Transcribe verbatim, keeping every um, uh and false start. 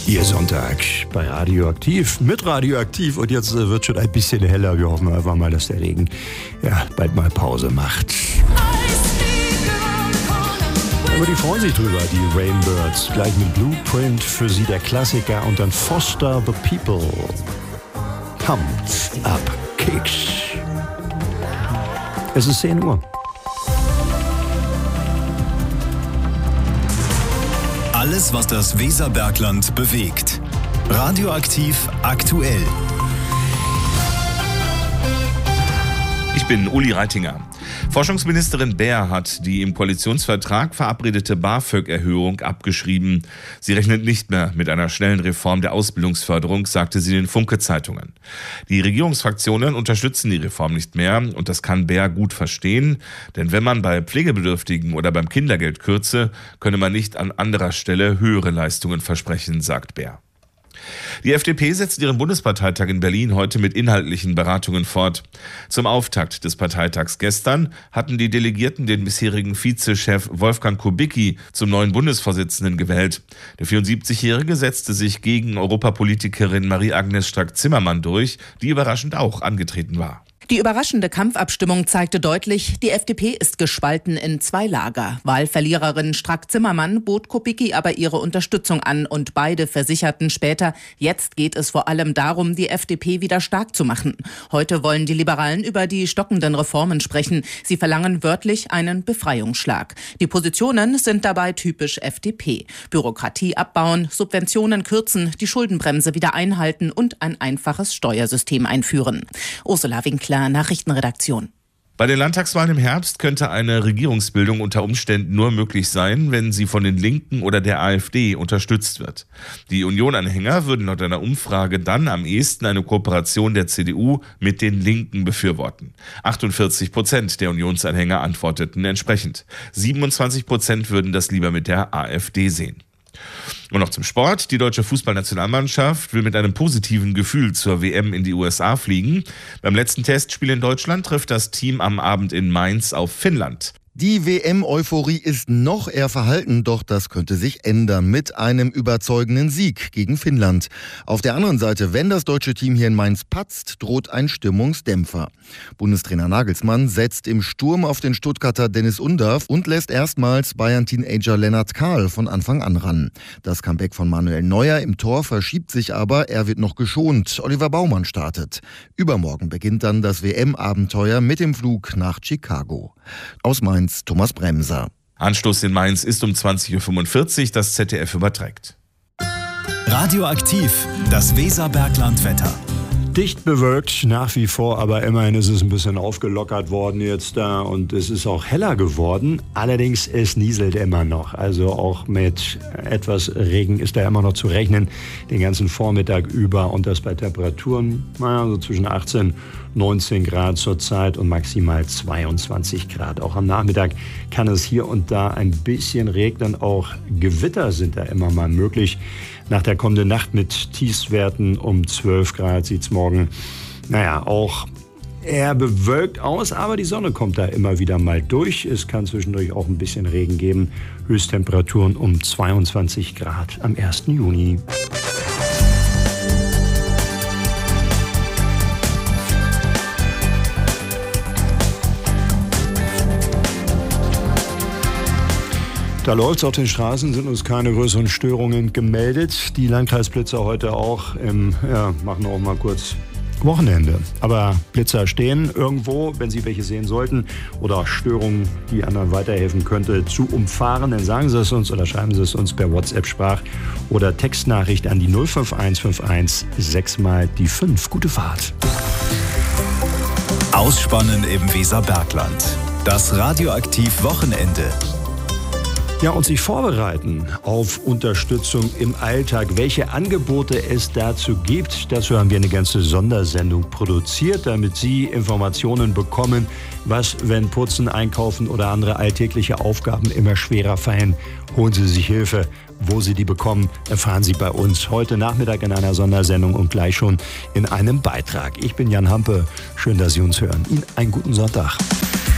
Ihr Sonntag bei Radioaktiv, mit Radioaktiv. Und jetzt äh, wird schon ein bisschen heller. Wir hoffen einfach mal, dass der Regen ja bald mal Pause macht. Aber die freuen sich drüber, die Rainbirds. Gleich mit Blueprint, für sie der Klassiker. Und dann Foster the People. Pumped up Kicks. Es ist zehn Uhr. Alles, was das Weserbergland bewegt. Radioaktiv aktuell. Ich bin Uli Reitinger. Forschungsministerin Baer hat die im Koalitionsvertrag verabredete BAföG-Erhöhung abgeschrieben. Sie rechnet nicht mehr mit einer schnellen Reform der Ausbildungsförderung, sagte sie den Funke-Zeitungen. Die Regierungsfraktionen unterstützen die Reform nicht mehr und das kann Baer gut verstehen. Denn wenn man bei Pflegebedürftigen oder beim Kindergeld kürze, könne man nicht an anderer Stelle höhere Leistungen versprechen, sagt Baer. Die F D P setzt ihren Bundesparteitag in Berlin heute mit inhaltlichen Beratungen fort. Zum Auftakt des Parteitags gestern hatten die Delegierten den bisherigen Vizechef Wolfgang Kubicki zum neuen Bundesvorsitzenden gewählt. Der vierundsiebzigjährige setzte sich gegen Europapolitikerin Marie-Agnes Strack-Zimmermann durch, die überraschend auch angetreten war. Die überraschende Kampfabstimmung zeigte deutlich, die F D P ist gespalten in zwei Lager. Wahlverliererin Strack-Zimmermann bot Kubicki aber ihre Unterstützung an und beide versicherten später, jetzt geht es vor allem darum, die F D P wieder stark zu machen. Heute wollen die Liberalen über die stockenden Reformen sprechen. Sie verlangen wörtlich einen Befreiungsschlag. Die Positionen sind dabei typisch F D P. Bürokratie abbauen, Subventionen kürzen, die Schuldenbremse wieder einhalten und ein einfaches Steuersystem einführen. Ursula Winkler, Nachrichtenredaktion. Bei den Landtagswahlen im Herbst könnte eine Regierungsbildung unter Umständen nur möglich sein, wenn sie von den Linken oder der AfD unterstützt wird. Die Union-Anhänger würden laut einer Umfrage dann am ehesten eine Kooperation der C D U mit den Linken befürworten. achtundvierzig Prozent der Unionsanhänger antworteten entsprechend. siebenundzwanzig Prozent würden das lieber mit der AfD sehen. Und noch zum Sport. Die deutsche Fußballnationalmannschaft will mit einem positiven Gefühl zur W M in die U S A fliegen. Beim letzten Testspiel in Deutschland trifft das Team am Abend in Mainz auf Finnland. Die W M-Euphorie ist noch eher verhalten, doch das könnte sich ändern mit einem überzeugenden Sieg gegen Finnland. Auf der anderen Seite, wenn das deutsche Team hier in Mainz patzt, droht ein Stimmungsdämpfer. Bundestrainer Nagelsmann setzt im Sturm auf den Stuttgarter Dennis Undav und lässt erstmals Bayern-Teenager Lennart Kahl von Anfang an ran. Das Comeback von Manuel Neuer im Tor verschiebt sich aber, er wird noch geschont. Oliver Baumann startet. Übermorgen beginnt dann das W M-Abenteuer mit dem Flug nach Chicago. Aus Mainz Thomas Bremser. Anstoß in Mainz ist um zwanzig Uhr fünfundvierzig, das Z D F überträgt. Radioaktiv, das Weserbergland-Wetter. Dicht bewölkt nach wie vor, aber immerhin ist es ein bisschen aufgelockert worden jetzt da und es ist auch heller geworden. Allerdings, es nieselt immer noch. Also auch mit etwas Regen ist da immer noch zu rechnen, den ganzen Vormittag über und das bei Temperaturen, naja, so zwischen achtzehn, neunzehn Grad zurzeit und maximal zweiundzwanzig Grad. Auch am Nachmittag kann es hier und da ein bisschen regnen. Auch Gewitter sind da immer mal möglich. Nach der kommenden Nacht mit Tiefstwerten um zwölf Grad sieht es morgen, naja, auch eher bewölkt aus, aber die Sonne kommt da immer wieder mal durch. Es kann zwischendurch auch ein bisschen Regen geben. Höchsttemperaturen um zweiundzwanzig Grad am ersten Juni. Da läuft es auf den Straßen, sind uns keine größeren Störungen gemeldet. Die Landkreisblitzer heute auch im, ja, machen auch mal kurz Wochenende. Aber Blitzer stehen irgendwo, wenn Sie welche sehen sollten oder Störungen, die anderen weiterhelfen könnte, zu umfahren, dann sagen Sie es uns oder schreiben Sie es uns per WhatsApp-Sprach oder Textnachricht an die null fünf eins fünf eins sechs mal die fünf. Gute Fahrt. Ausspannen im Weserbergland. Das Radioaktiv-Wochenende. Ja, und sich vorbereiten auf Unterstützung im Alltag. Welche Angebote es dazu gibt, dazu haben wir eine ganze Sondersendung produziert, damit Sie Informationen bekommen, was, wenn Putzen, Einkaufen oder andere alltägliche Aufgaben immer schwerer fallen. Holen Sie sich Hilfe. Wo Sie die bekommen, erfahren Sie bei uns heute Nachmittag in einer Sondersendung und gleich schon in einem Beitrag. Ich bin Jan Hampe. Schön, dass Sie uns hören. Ihnen einen guten Sonntag.